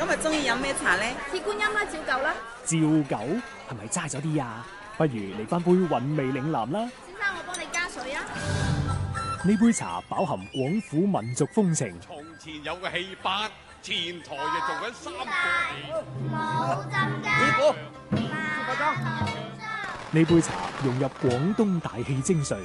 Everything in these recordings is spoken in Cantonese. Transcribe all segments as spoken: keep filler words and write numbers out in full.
日中意飲咩茶呢？ 鐵觀音啦，照舊啦。 照舊係咪齋咗啲啊？不如嚟翻杯韻味嶺南啦。 先生，我幫你加水啊。 呢杯茶飽含廣府民族風情。 從前有個戲班，前台就做緊三個冇浸㗎。 師傅， 呢杯茶融入廣東大氣精髓。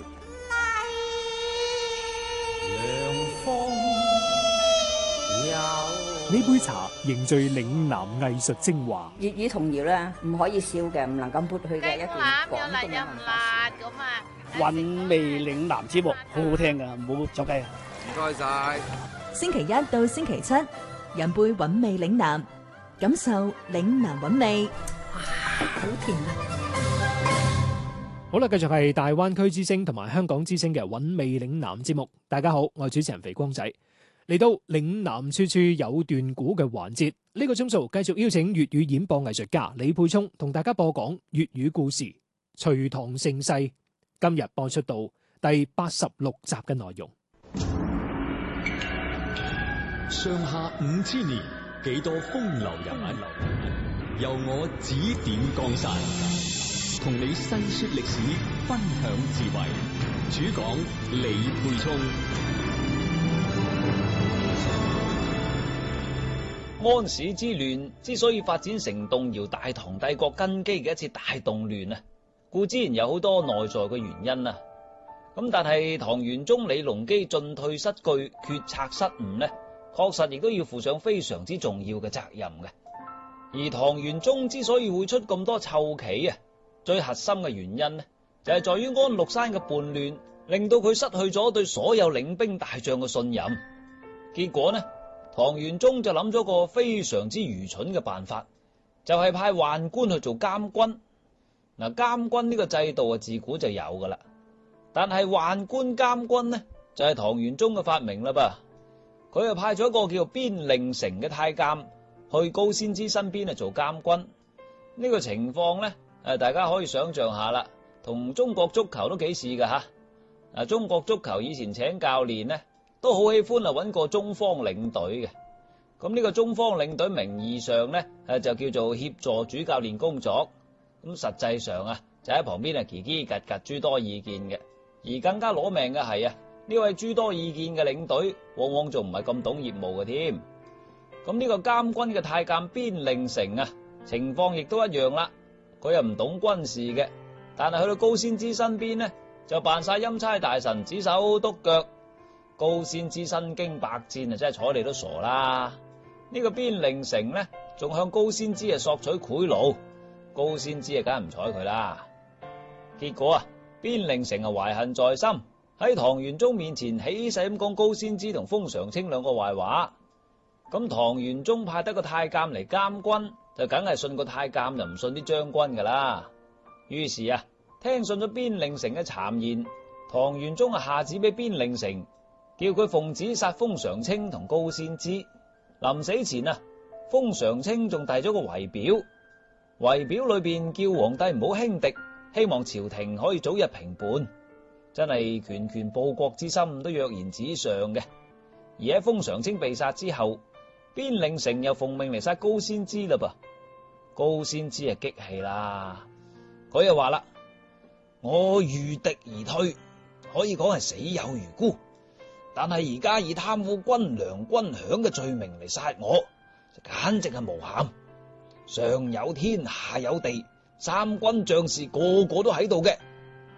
呢杯茶凝聚嶺南藝術精華。 粵語童謠咧，唔可以笑嘅，唔能夠抹去嘅一段廣東嘅文化。 韻味嶺南節目好好聽㗎，唔好走雞啊！ 唔該晒。 星期一到星期七，飲杯韻味嶺南，感受嶺南韻味。哇，好甜啊！ 好啦，繼續係大灣區之聲同埋香港之聲嘅韻味嶺南節目。大家好，我係主持人肥光仔。嚟到嶺南處處有段古嘅環節，呢、這個鐘數繼續邀請粵語演播藝術家李沛聰同大家播講粵語故事《隋唐盛世》。今日播出到第八十六集嘅內容。 上下五千年，幾多風流人物，由我指點江山，同你細說歷史，分享智慧。主講李沛聰。 安史之亂之所以發展成動搖大唐帝國根基嘅一次大動亂啊，固然有好多內在嘅原因啊。咁但係唐玄宗李隆基進退失據、決策失誤呢，確實亦都要負上非常之重要嘅責任嘅。而唐玄宗之所以會出咁多臭棋啊，最核心嘅原因呢，就係在於安祿山嘅叛亂，令到佢失去咗對所有領兵大將嘅信任。結果呢，唐玄宗就諗咗個非常之愚蠢嘅辦法，就係派宦官去做監軍。嗱，監軍呢個制度啊，自古就有噶啦。但係宦官監軍呢，就係唐玄宗嘅發明啦噃。佢又派咗一個叫邊令丞嘅太監去高仙芝身邊啊做監軍。呢個情況呢，誒，大家可以想象下啦，同中國足球都幾似噶吓。嗱，中國足球以前請教練呢，都好喜歡啊揾個中方領隊嘅。咁呢個中方領隊名義上呢，誒就叫做協助主教練工作，咁實際上啊就喺旁邊啊嘰嘰格格諸多意見嘅。而更加攞命嘅係啊，呢位諸多意見嘅領隊往往仲唔係咁懂業務嘅添。咁呢個監軍嘅太監邊令丞啊，情況亦都一樣啦。佢又唔懂軍事嘅，但係去到高仙芝身邊呢，就扮晒欽差大臣，指手督腳。高仙芝身經百戰啊，真係睬你都傻啦！呢個邊令丞呢，仲向高仙芝啊索取賄賂，高仙芝啊梗係唔睬佢啦。結果啊，邊令丞啊懷恨在心，喺唐玄宗面前起勢咁講高仙芝同封常清兩個壞話。咁唐玄宗派得個太監嚟監軍，就梗係信個太監，就唔信啲將軍噶啦。於是啊，聽信咗邊令丞嘅讒言，唐玄宗啊下旨俾邊令丞，叫佢奉旨殺封常清同高仙芝。臨死前啊，封常清仲遞咗個遺表，遺表裏邊叫皇帝唔好輕敵，希望朝廷可以早日平叛。真係拳拳報國之心都躍然紙上嘅。而喺封常清被殺之後，邊令丞又奉命嚟殺高仙芝啦噃。高仙芝啊激氣啦，佢又話啦：我遇敵而退，可以講係死有餘辜。但係而家以貪污軍糧軍饷嘅罪名嚟殺我，就簡直係誣陷。上有天，下有地，三軍將士個個都喺度嘅，